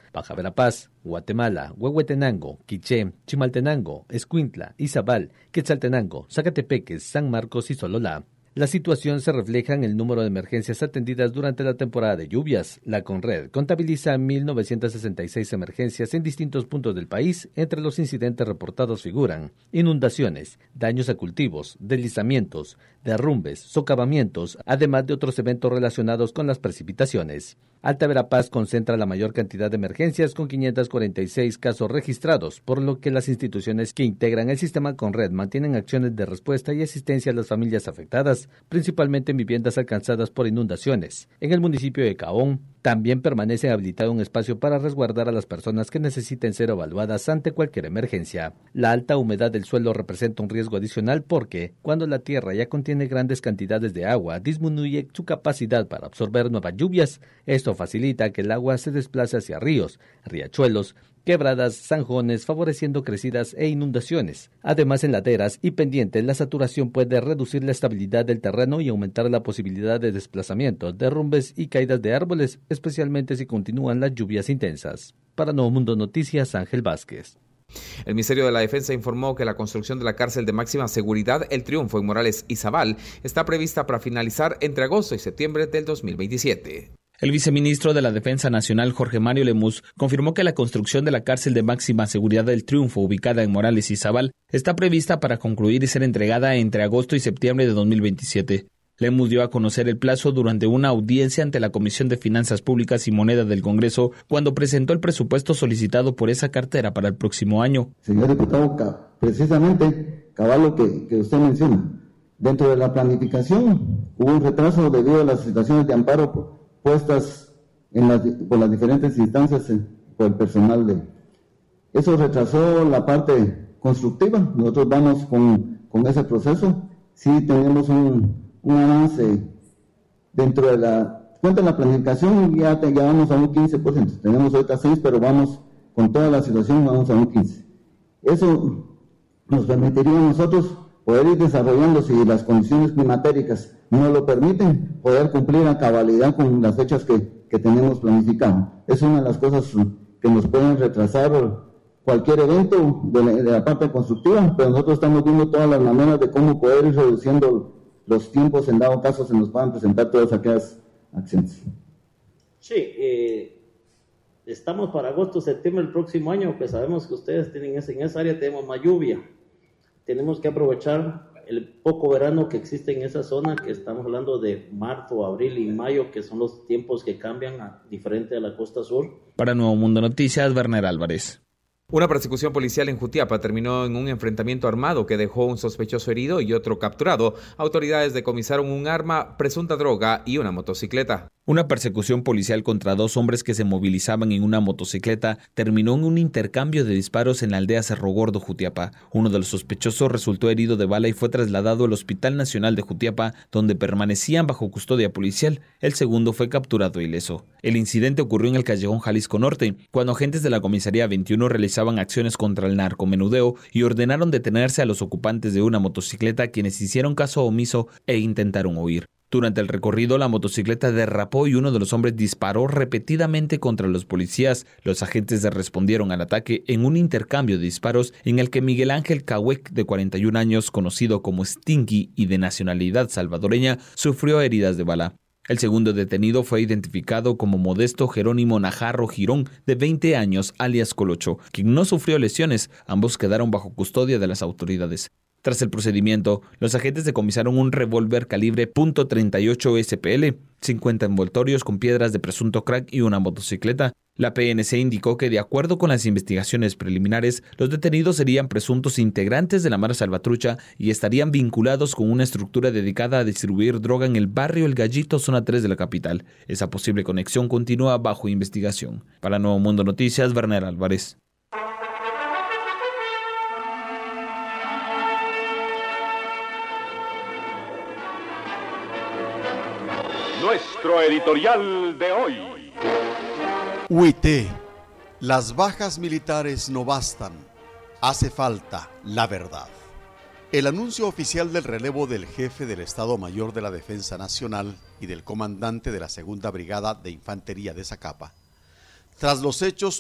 Baja Verapaz, Guatemala, Huehuetenango, Quiché, Chimaltenango, Escuintla, Izabal, Quetzaltenango, Zacatepeques, San Marcos y Sololá. La situación se refleja en el número de emergencias atendidas durante la temporada de lluvias. La CONRED contabiliza 1.966 emergencias en distintos puntos del país. Entre los incidentes reportados figuran inundaciones, daños a cultivos, deslizamientos, derrumbes, socavamientos, además de otros eventos relacionados con las precipitaciones. Alta Verapaz concentra la mayor cantidad de emergencias con 546 casos registrados, por lo que las instituciones que integran el sistema CONRED mantienen acciones de respuesta y asistencia a las familias afectadas, principalmente en viviendas alcanzadas por inundaciones. En el municipio de Caón, también permanece habilitado un espacio para resguardar a las personas que necesiten ser evaluadas ante cualquier emergencia. La alta humedad del suelo representa un riesgo adicional porque, cuando la tierra ya contiene grandes cantidades de agua, disminuye su capacidad para absorber nuevas lluvias. Esto facilita que el agua se desplace hacia ríos, riachuelos, quebradas, zanjones, favoreciendo crecidas e inundaciones. Además, en laderas y pendientes, la saturación puede reducir la estabilidad del terreno y aumentar la posibilidad de desplazamientos, derrumbes y caídas de árboles, especialmente si continúan las lluvias intensas. Para Nuevo Mundo Noticias, Ángel Vázquez. El Ministerio de la Defensa informó que la construcción de la cárcel de máxima seguridad El Triunfo en Morales y Zabal está prevista para finalizar entre agosto y septiembre del 2027. El viceministro de la Defensa Nacional, Jorge Mario Lemus, confirmó que la construcción de la cárcel de máxima seguridad del Triunfo, ubicada en Morales y Zabal, está prevista para concluir y ser entregada entre agosto y septiembre de 2027. Lemus dio a conocer el plazo durante una audiencia ante la Comisión de Finanzas Públicas y Moneda del Congreso cuando presentó el presupuesto solicitado por esa cartera para el próximo año. Señor diputado, precisamente, cabal lo que usted menciona. Dentro de la planificación hubo un retraso debido a las situaciones de amparo puestas por las diferentes instancias por el personal eso retrasó la parte constructiva. Nosotros vamos con ese proceso. Sí tenemos un avance dentro de la planificación, ya vamos a un 15%. Tenemos ahorita 6, pero vamos con toda la situación, vamos a un 15%. Eso nos permitiría a nosotros poder ir desarrollando, si las condiciones climatéricas no lo permiten, poder cumplir a cabalidad con las fechas que tenemos planificado. Es una de las cosas que nos pueden retrasar cualquier evento de la parte constructiva, pero nosotros estamos viendo todas las maneras de cómo poder ir reduciendo los tiempos en dado caso se nos puedan presentar todas aquellas acciones. Sí, estamos para agosto, septiembre del próximo año, pues sabemos que ustedes tienen en esa área tenemos más lluvia. Tenemos que aprovechar el poco verano que existe en esa zona, que estamos hablando de marzo, abril y mayo, que son los tiempos que cambian diferente a la costa sur. Para Nuevo Mundo Noticias, Werner Álvarez. Una persecución policial en Jutiapa terminó en un enfrentamiento armado que dejó un sospechoso herido y otro capturado. Autoridades decomisaron un arma, presunta droga y una motocicleta. Una persecución policial contra dos hombres que se movilizaban en una motocicleta terminó en un intercambio de disparos en la aldea Cerro Gordo, Jutiapa. Uno de los sospechosos resultó herido de bala y fue trasladado al Hospital Nacional de Jutiapa, donde permanecían bajo custodia policial. El segundo fue capturado ileso. El incidente ocurrió en el Callejón Jalisco Norte, cuando agentes de la Comisaría 21 realizaban acciones contra el narcomenudeo y ordenaron detenerse a los ocupantes de una motocicleta, quienes hicieron caso omiso e intentaron huir. Durante el recorrido, la motocicleta derrapó y uno de los hombres disparó repetidamente contra los policías. Los agentes respondieron al ataque en un intercambio de disparos en el que Miguel Ángel Cahuec, de 41 años, conocido como Stinky y de nacionalidad salvadoreña, sufrió heridas de bala. El segundo detenido fue identificado como Modesto Jerónimo Najarro Girón, de 20 años, alias Colocho, quien no sufrió lesiones. Ambos quedaron bajo custodia de las autoridades. Tras el procedimiento, los agentes decomisaron un revólver calibre .38 SPL, 50 envoltorios con piedras de presunto crack y una motocicleta. La PNC indicó que, de acuerdo con las investigaciones preliminares, los detenidos serían presuntos integrantes de la Mara Salvatrucha y estarían vinculados con una estructura dedicada a distribuir droga en el barrio El Gallito, zona 3 de la capital. Esa posible conexión continúa bajo investigación. Para Nuevo Mundo Noticias, Werner Álvarez. Nuestro editorial de hoy. UIT. Las bajas militares no bastan. Hace falta la verdad. El anuncio oficial del relevo del jefe del Estado Mayor de la Defensa Nacional y del comandante de la Segunda Brigada de Infantería de Zacapa, tras los hechos